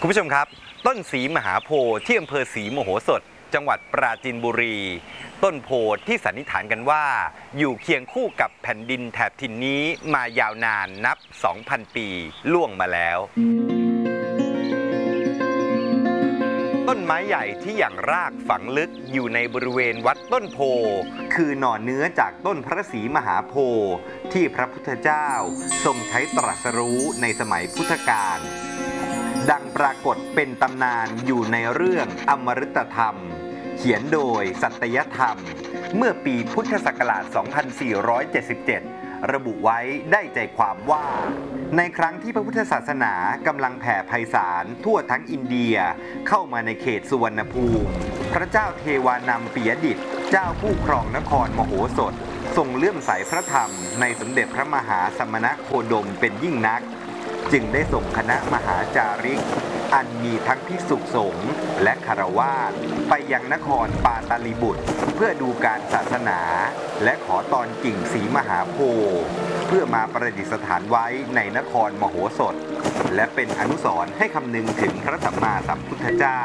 คุณผู้ชมครับต้นศรีมหาโพธิ์ที่อำเภอศรีมโหสถจังหวัดปราจีนบุรีต้นโพธิ์ที่สันนิษฐานกันว่าอยู่เคียงคู่กับแผ่นดินแถบถิ่นนี้มายาวนานนับ 2,000 ปีล่วงมาแล้วต้นไม้ใหญ่ที่อย่างรากฝังลึกอยู่ในบริเวณวัดต้นโพคือหน่อเนื้อจากต้นพระศรีมหาโพธิ์ที่พระพุทธเจ้าทรงใช้ตรัสรู้ในสมัยพุทธกาลดังปรากฏเป็นตำนานอยู่ในเรื่องอมฤตธรรมเขียนโดยสัตยธรรมเมื่อปีพุทธศักราช 2477 ระบุไว้ได้ใจความว่าในครั้งที่พระพุทธศาสนากำลังแผ่ไพศาลทั่วทั้งอินเดียเข้ามาในเขตสุวรรณภูมิพระเจ้าเทวานัมปิยดิษฐ์เจ้าผู้ครองนครมโหสถทรงเลื่อมใสพระธรรมในสมเด็จพระมหาสมณโคดมเป็นยิ่งนักจึงได้ส่งคณะมหาจาริกอันมีทั้งภิกษุสงฆ์และคฤหัสถ์ไปยังนครปาตาลีบุตรเพื่อดูการศาสนาและขอตอนกิ่งศรีมหาโพธิ์เพื่อมาประดิษฐานไว้ในนครมโหสถและเป็นอนุสรณ์ให้คำนึงถึงพระสัมมาสัมพุทธเจ้า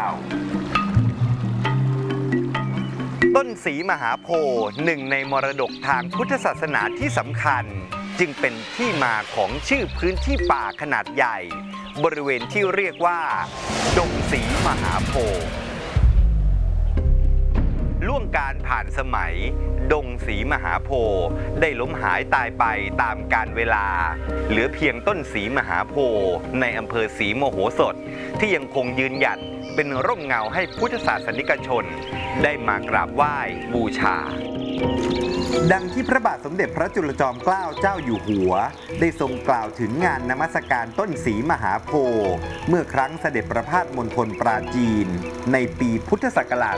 ต้นศรีมหาโพธิ์หนึ่งในมรดกทางพุทธศาสนาที่สำคัญจึงเป็นที่มาของชื่อพื้นที่ป่าขนาดใหญ่บริเวณที่เรียกว่าดงศรีมหาโพธิ์ล่วงการผ่านสมัยดงศรีมหาโพธิ์ได้ล้มหายตายไปตามกาลเวลาเหลือเพียงต้นศรีมหาโพธิ์ในอำเภอศรีมโหสถที่ยังคงยืนหยัดเป็นร่มเงาให้พุทธศาสนิกชนได้มากราบไหว้บูชาดังที่พระบาทสมเด็จพระจุลจอมเกล้าเจ้าอยู่หัวได้ทรงกล่าวถึงงานนมัสการต้นศรีมหาโพธิ์เมื่อครั้งเสด็จประพาสมณฑลปราจีนในปีพุทธศักราช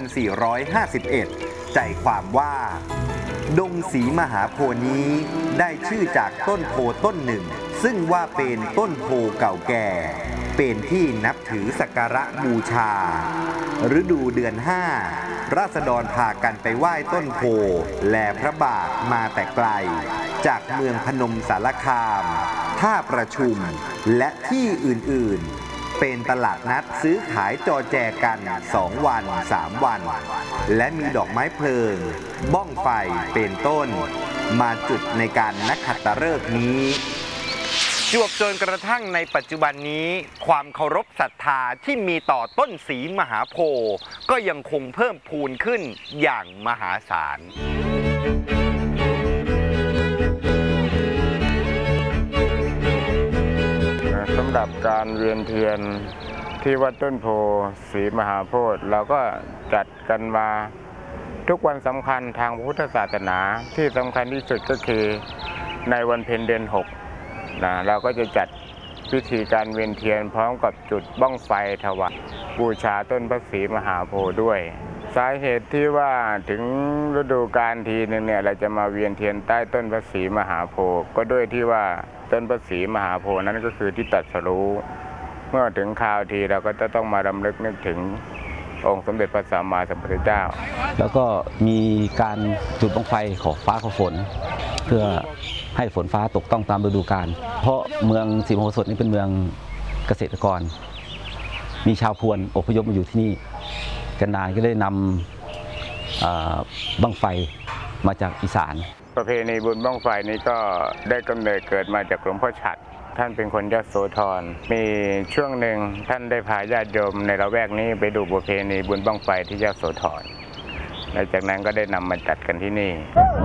2451 ใจความว่าดงศรีมหาโพธิ์นี้ได้ชื่อจากต้นโพต้นหนึ่งซึ่งว่าเป็นต้นโพเก่าแก่เป็นที่นับถือสักการะบูชาฤดูเดือน 5ราษฎรพากันไปไหว้ต้นโพแลพระบาทมาแต่ไกลจากเมืองพนมสารคามท่าประชุมและที่อื่นๆเป็นตลาดนัดซื้อขายจอแจกัน2 วัน 3 วันและมีดอกไม้เพลิงบ้องไฟเป็นต้นมาจุดในการนักขัตฤกษ์นี้จวบจนกระทั่งในปัจจุบันนี้ความเคารพศรัทธาที่มีต่อต้นศรีมหาโพธิ์ก็ยังคงเพิ่มพูนขึ้นอย่างมหาศาลสำหรับการเวียนเทียนที่วัดต้นโพศรีมหาโพธิ์เราก็จัดกันมาทุกวันสำคัญทางพุทธศาสนาที่สำคัญที่สุดก็คือในวันเพ็ญเดือน 6เราก็จะจัดพิธีการเวียนเทียนพร้อมกับจุดบั้งไฟถวายบูชาต้นพระศรีมหาโพธิ์ด้วยสาเหตุที่ว่าถึงฤดูกาลทีนึงเนี่ยเราจะมาเวียนเทียนใต้ต้นพระศรีมหาโพธิ์ก็ด้วยที่ว่าต้นพระศรีมหาโพธิ์นั้นก็คือที่ตรัสรู้เมื่อถึงคราวทีเราก็จะต้องมารำลึกนึกถึงองค์สมเด็จพระสัมมาสัมพุทธเจ้าแล้วก็มีการจุดบั้งไฟขอฟ้าขอฝนเพื่อให้ฝนฟ้าตกต้องตามฤดูกาลเพราะเมืองศรีมโหสถนี่เป็นเมืองเกษตรกรมีชาวพวนอพยพมาอยู่ที่นี่กันนานก็ได้นำบั้งไฟมาจากอีสานประเพณีบุญบั้งไฟนี้ก็ได้กำเนิดเกิดมาจากหลวงพ่อฉัตรท่านเป็นคนยโสธรมีช่วงหนึ่งท่านได้พาญาติโยมในละแวกนี้ไปดูประเพณีบุญบั้งไฟที่ยโสธรหลังจากนั้นก็ได้นำมาจัดกันที่นี่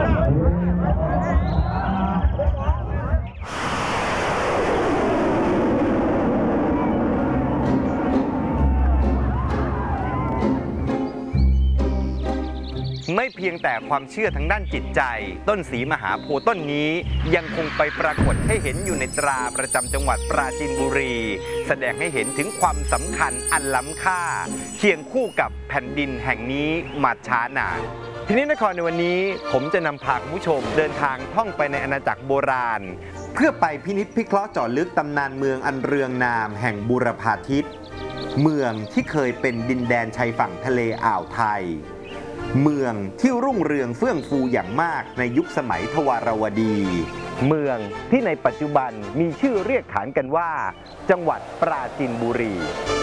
ไม่เพียงแต่ความเชื่อทางด้านจิตใจต้นศรีมหาโพธิ์ต้นนี้ยังคงไปปรากฏให้เห็นอยู่ในตราประจำจังหวัดปราจีนบุรีแสดงให้เห็นถึงความสำคัญอันล้ำค่าเคียงคู่กับแผ่นดินแห่งนี้มาช้านานทีนี้นครในวันนี้ผมจะนำพาคุณผู้ชมเดินทางท่องไปในอาณาจักรโบราณเพื่อไปพินิจพิเคราะห์เจาะลึกตำนานเมืองอันเรืองนามแห่งบูรพาทิตเมืองที่เคยเป็นดินแดนชายฝั่งทะเลอ่าวไทยเมืองที่รุ่งเรืองเฟื่องฟูอย่างมากในยุคสมัยทวารวดีเมืองที่ในปัจจุบันมีชื่อเรียกขานกันว่าจังหวัดปราจีนบุรี